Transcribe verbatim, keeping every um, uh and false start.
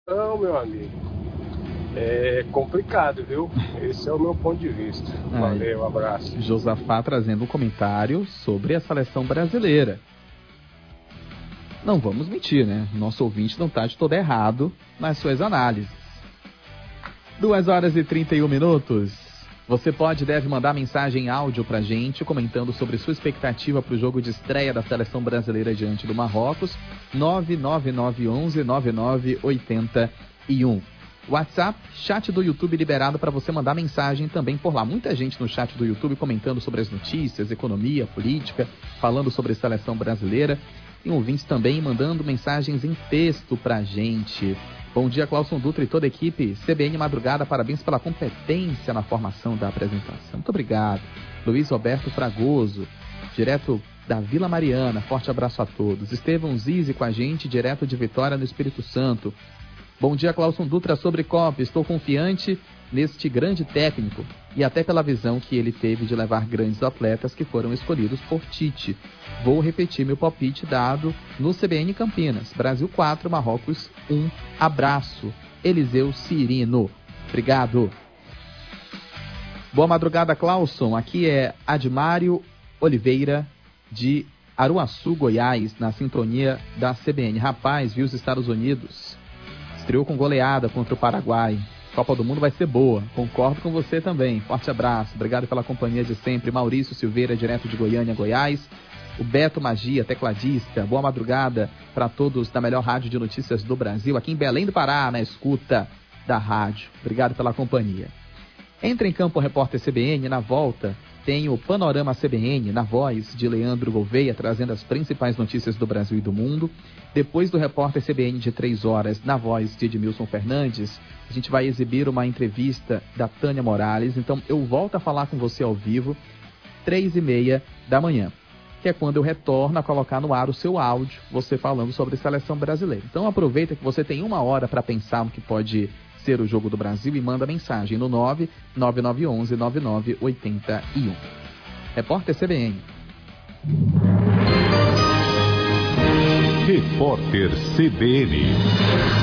Não, meu amigo. É complicado, viu? Esse é o meu ponto de vista. Valeu, abraço. Josafá trazendo um comentário sobre a seleção brasileira. Não vamos mentir, né? Nosso ouvinte não está de todo errado nas suas análises. duas horas e trinta e um minutos. Você pode e deve mandar mensagem em áudio pra gente, comentando sobre sua expectativa para o jogo de estreia da seleção brasileira diante do Marrocos. nove nove nove um um nove nove oito um. WhatsApp, chat do YouTube liberado para você mandar mensagem também por lá. Muita gente no chat do YouTube comentando sobre as notícias, economia, política, falando sobre a seleção brasileira. Tem ouvintes também mandando mensagens em texto pra gente. Bom dia, Clauson Dutra e toda a equipe. C B N Madrugada, parabéns pela competência na formação da apresentação. Muito obrigado. Luiz Roberto Fragoso, direto da Vila Mariana. Forte abraço a todos. Estevão Zizi com a gente, direto de Vitória, no Espírito Santo. Bom dia, Clauson Dutra, sobre Copa. Estou confiante neste grande técnico e até pela visão que ele teve de levar grandes atletas que foram escolhidos por Tite. Vou repetir meu palpite dado no C B N Campinas. Brasil quatro, Marrocos um. Abraço. Eliseu Cirino. Obrigado. Boa madrugada, Clauson. Aqui é Admário Oliveira, de Aruaçu, Goiás, na sintonia da C B N. Rapaz, viu os Estados Unidos? Estreou com goleada contra o Paraguai. Copa do Mundo vai ser boa. Concordo com você também. Forte abraço. Obrigado pela companhia de sempre. Maurício Silveira, direto de Goiânia, Goiás. O Beto Magia, tecladista. Boa madrugada para todos da melhor rádio de notícias do Brasil, aqui em Belém do Pará, na escuta da rádio. Obrigado pela companhia. Entra em campo o repórter C B N. Na volta tem o Panorama C B N, na voz de Leandro Gouveia, trazendo as principais notícias do Brasil e do mundo. Depois do repórter C B N de três horas, na voz de Edmilson Fernandes, a gente vai exibir uma entrevista da Tânia Morales. Então eu volto a falar com você ao vivo, três e meia da manhã, que é quando eu retorno a colocar no ar o seu áudio, você falando sobre a seleção brasileira. Então aproveita que você tem uma hora para pensar no que pode ser o jogo do Brasil e manda mensagem no nove nove nove um um nove nove oito um. Repórter C B N. Repórter C B N.